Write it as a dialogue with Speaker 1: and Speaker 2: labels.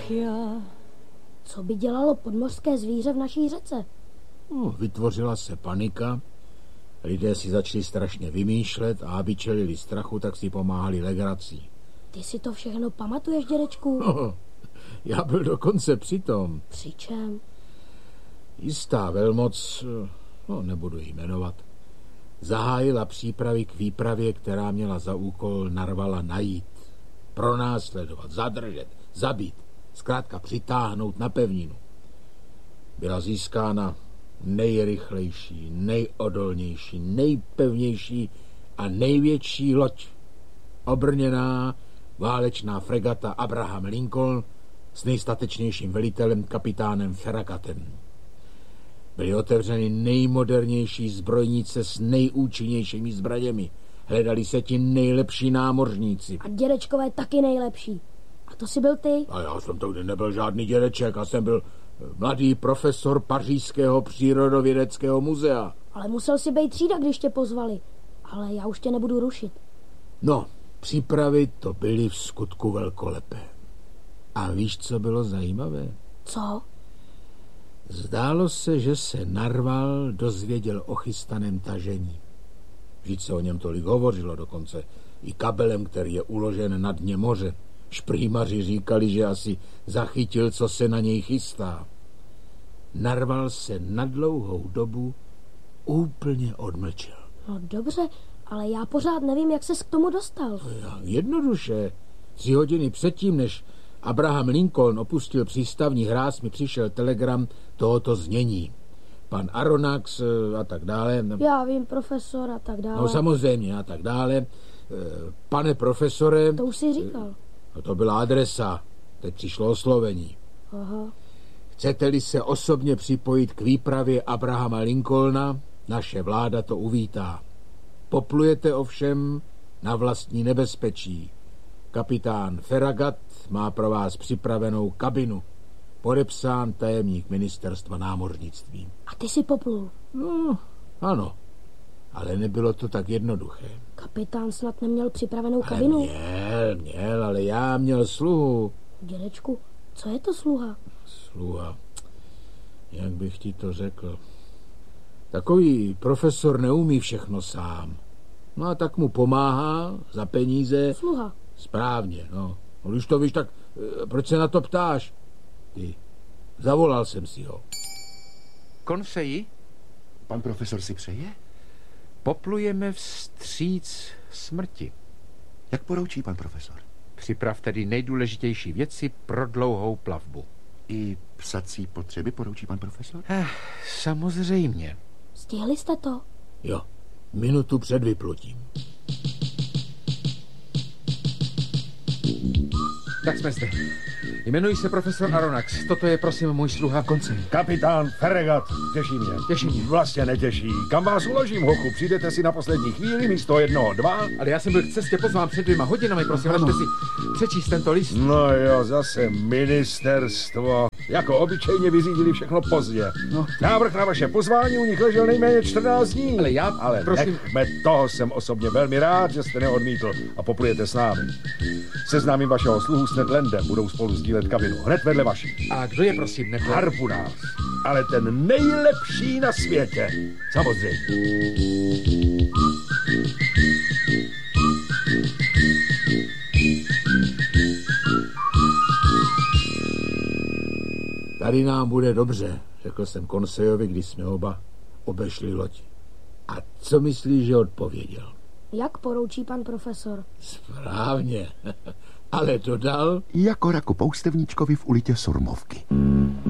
Speaker 1: Ach jo.
Speaker 2: Co by dělalo podmořské zvíře v naší řece?
Speaker 3: Vytvořila se panika, lidé si začali strašně vymýšlet a aby čelili strachu, tak si pomáhali legrací.
Speaker 2: Ty si to všechno pamatuješ, dědečku?
Speaker 3: Já byl dokonce přitom.
Speaker 2: Při čem?
Speaker 3: Jistá velmoc, nebudu ji jmenovat, zahájila přípravy k výpravě, která měla za úkol Narvala najít, pronásledovat, zadržet, zabít, zkrátka přitáhnout na pevninu. Byla získána nejrychlejší, nejodolnější, nejpevnější a největší loď. Obrněná válečná fregata Abraham Lincoln s nejstatečnějším velitelem kapitánem Farragatem. Byly otevřeny nejmodernější zbrojnice s nejúčinnějšími zbraněmi. Hledali se ti nejlepší námořníci.
Speaker 2: A dědečkové taky nejlepší. A to jsi byl ty?
Speaker 3: A já jsem to nebyl žádný dědeček, já jsem byl mladý profesor Pařížského přírodovědeckého muzea.
Speaker 2: Ale musel si být třída, když tě pozvali. Ale já už tě nebudu rušit.
Speaker 3: No, přípravy to byly v skutku velkolepé. A víš, co bylo zajímavé?
Speaker 2: Co?
Speaker 3: Zdálo se, že se Narval dozvěděl o chystaném tažení. Vždyť se o něm tolik hovořilo, dokonce i kabelem, který je uložen na dně moře. Šprýmaři říkali, že asi zachytil, co se na něj chystá. Narval se na dlouhou dobu úplně odmlčel.
Speaker 2: No dobře, ale já pořád nevím, jak ses k tomu dostal.
Speaker 3: Jednoduše. 3 hodiny předtím, než Abraham Lincoln opustil přístavní hráz, mi přišel telegram tohoto znění. Pan Aronnax a tak dále.
Speaker 2: Já vím, profesor a tak dále.
Speaker 3: No samozřejmě a tak dále. Pane profesore...
Speaker 2: To už jsi říkal.
Speaker 3: No to byla adresa. Teď přišlo oslovení.
Speaker 2: Aha.
Speaker 3: Chcete-li se osobně připojit k výpravě Abrahama Lincolna, naše vláda to uvítá. Poplujete ovšem na vlastní nebezpečí. Kapitán Farragut má pro vás připravenou kabinu. Podepsán tajemník ministerstva námořnictví.
Speaker 2: A ty si poplul?
Speaker 3: No, ano. Ale nebylo to tak jednoduché.
Speaker 2: Kapitán snad neměl připravenou kabinu?
Speaker 3: Měl, ale já měl sluhu.
Speaker 2: Dědečku, co je to sluha?
Speaker 3: Sluha. Jak bych ti to řekl? Takový profesor neumí všechno sám. No a tak mu pomáhá za peníze.
Speaker 2: Sluha.
Speaker 3: Správně, no. Když to víš, tak proč se na to ptáš? Ty, zavolal jsem si ho.
Speaker 4: Konseji?
Speaker 5: Pan profesor si přeje?
Speaker 4: Poplujeme vstříc smrti.
Speaker 5: Jak poroučí pan profesor?
Speaker 4: Připrav tedy nejdůležitější věci pro dlouhou plavbu.
Speaker 5: I psací potřeby poroučí pan profesor?
Speaker 4: Samozřejmě.
Speaker 2: Stihli jste to?
Speaker 3: Jo, minutu před vyplutím.
Speaker 4: Tak jsme zde. Jmenuji se profesor Aronnax. Toto je, prosím, můj sluha Koncej.
Speaker 6: Kapitán Farragut, těší mě.
Speaker 4: Těší mě.
Speaker 6: Vlastně netěší. Kam vás uložím, hochu? Přijdete si na poslední chvíli místo 1-2?
Speaker 4: Ale já jsem byl k cestě pozván před 2 hodinami, prosím, ležte si přečíst tento list.
Speaker 6: No jo, zase ministerstvo. Jako obyčejně vyřídili všechno pozdě.
Speaker 4: No.
Speaker 6: Návrh na vaše pozvání u nich ležel nejméně 14 dní.
Speaker 4: Ale prosím...
Speaker 6: nechme toho, jsem osobně velmi rád, že jste neodmítl a poplujete s námi. Seznámím vašeho sluhu s Ned Landem, budou spolu sdílet kabinu. Hned vedle vaší.
Speaker 4: A kdo je, prosím, Ned Land?
Speaker 6: Harpunář. Ale ten nejlepší na světě. Samozřejmě.
Speaker 3: Tady nám bude dobře, řekl jsem Konsejovi, když jsme oba obešli loď. A co myslíš, že odpověděl?
Speaker 2: Jak poroučí pan profesor?
Speaker 3: Správně, ale dodal...
Speaker 5: Jako raku poustevníčkovi v ulitě Surmovky.